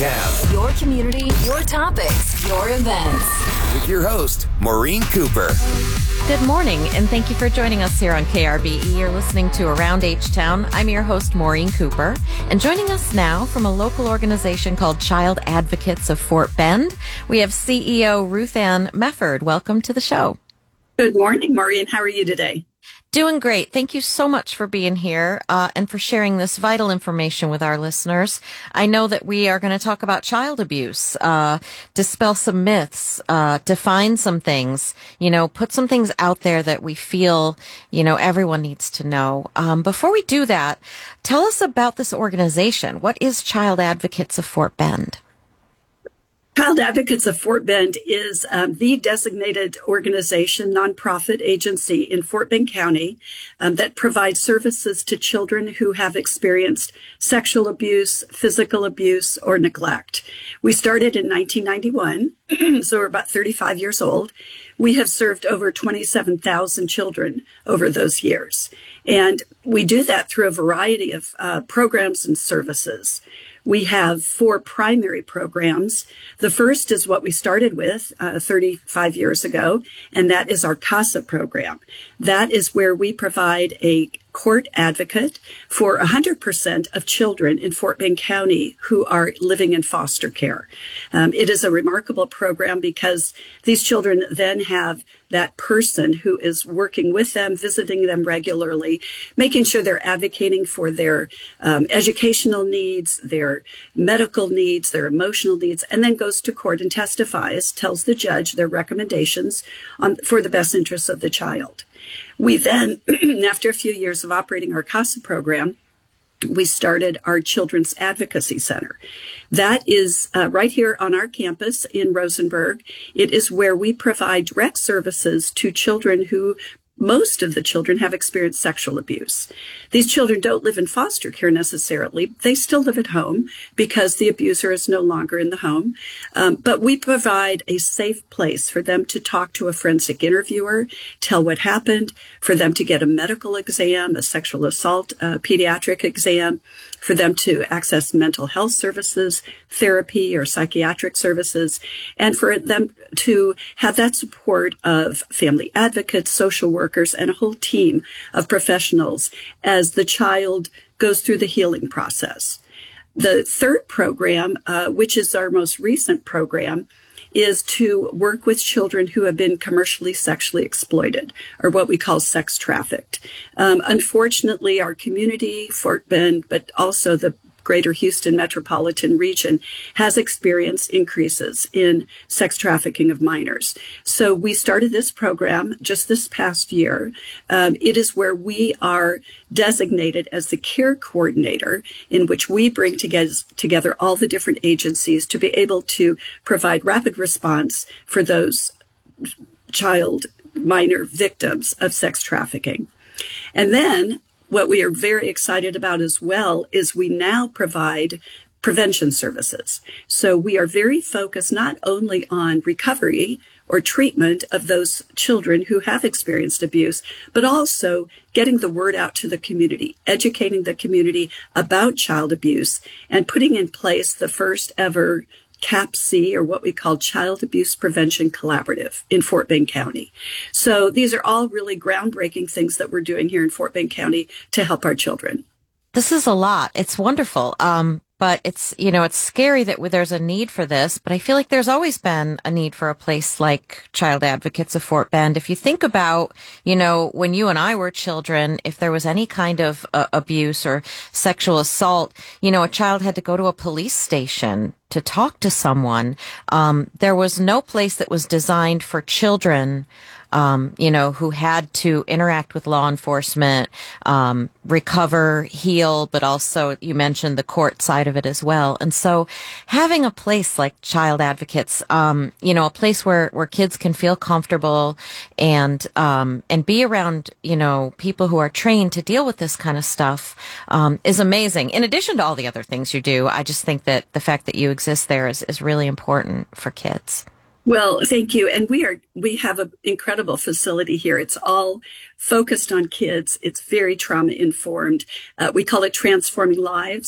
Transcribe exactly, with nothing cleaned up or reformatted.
H-Town. Your community, your topics, your events. With your host, Maureen Cooper. Good morning, and thank you for joining us here on K R B E. You're listening to Around H-Town. I'm your host, Maureen Cooper. And joining us now from a local organization called Child Advocates of Fort Bend, we have C E O Ruth Ann Mefford. Welcome to the show. Good morning, Maureen. How are you today? Doing great. Thank you so much for being here uh, and for sharing this vital information with our listeners. I know that we are going to talk about child abuse, uh, dispel some myths, uh, define some things, you know, put some things out there that we feel, you know, everyone needs to know. Um, before we do that, tell us about this organization. What is Child Advocates of Fort Bend? Child Advocates of Fort Bend is um, the designated organization, nonprofit agency in Fort Bend County um, that provides services to children who have experienced sexual abuse, physical abuse, or neglect. We started in nineteen ninety-one, so we're about thirty-five years old. We have served over twenty-seven thousand children over those years. And we do that through a variety of uh, programs and services. We have four primary programs. The first is what we started with uh, thirty-five years ago, and that is our CASA program. That is where we provide a court advocate for one hundred percent of children in Fort Bend County who are living in foster care. Um, it is a remarkable program because these children then have that person who is working with them, visiting them regularly, making sure they're advocating for their um, educational needs, their medical needs, their emotional needs, and then goes to court and testifies, tells the judge their recommendations on, for the best interests of the child. We then, after a few years of operating our CASA program, we started our Children's Advocacy Center. That is uh, right here on our campus in Rosenberg. It is where we provide direct services to children who most of the children have experienced sexual abuse. These children don't live in foster care necessarily. They still live at home because the abuser is no longer in the home. Um, but we provide a safe place for them to talk to a forensic interviewer, tell what happened, for them to get a medical exam, a sexual assault uh, pediatric exam, for them to access mental health services, therapy or psychiatric services, and for them to have that support of family advocates, social workers, and a whole team of professionals as the child goes through the healing process. The third program, uh, which is our most recent program, is to work with children who have been commercially sexually exploited, or what we call sex trafficked. Um, unfortunately, our community, Fort Bend, but also the Greater Houston metropolitan region, has experienced increases in sex trafficking of minors. So we started this program just this past year. Um, it is where we are designated as the care coordinator, in which we bring together, together all the different agencies to be able to provide rapid response for those child minor victims of sex trafficking. And then what we are very excited about as well is we now provide prevention services. So we are very focused not only on recovery or treatment of those children who have experienced abuse, but also getting the word out to the community, educating the community about child abuse, and putting in place the first ever CAPC, or what we call Child Abuse Prevention Collaborative in Fort Bend County. So these are all really groundbreaking things that we're doing here in Fort Bend County to help our children. This is a lot. It's wonderful. Um, but it's, you know, it's scary that there's a need for this, but I feel like there's always been a need for a place like Child Advocates of Fort Bend. If you think about, you know, when you and I were children, if there was any kind of uh, abuse or sexual assault, you know, a child had to go to a police station to talk to someone. Um, there was no place that was designed for children, um, you know, who had to interact with law enforcement, um, recover, heal, but also you mentioned the court side of it as well. And so having a place like Child Advocates, um, you know, a place where, where kids can feel comfortable and, um, and be around, you know, people who are trained to deal with this kind of stuff, um, is amazing. In addition to all the other things you do, I just think that the fact that you exist there is, is really important for kids. Well, thank you. And we are, we have an incredible facility here. It's all focused on kids. It's very trauma informed. Uh, we call it Transforming Lives.